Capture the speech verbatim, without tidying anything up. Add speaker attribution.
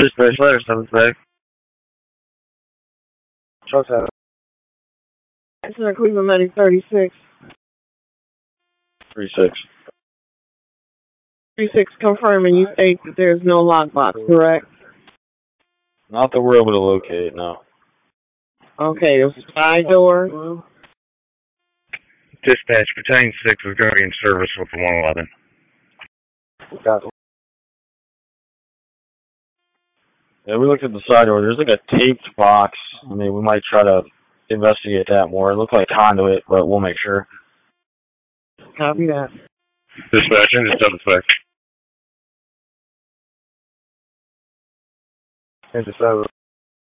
Speaker 1: Dispatch letter, seven six.
Speaker 2: Truck seven.
Speaker 3: Center Cleveland Medic thirty-six.
Speaker 1: Three six.
Speaker 3: Three six confirming you state that there's no lockbox, correct?
Speaker 1: Not that we're able to locate, no.
Speaker 3: Okay, there's a side door.
Speaker 4: Dispatch, Battalion six is Guardian service with the one eleven.
Speaker 2: Got it.
Speaker 1: Yeah, we looked at the side door. There's like a taped box. I mean, we might try to investigate that more. It looked like conduit, but we'll make sure.
Speaker 3: Copy that.
Speaker 4: Dispatch, engine seven six.
Speaker 2: Engine seven.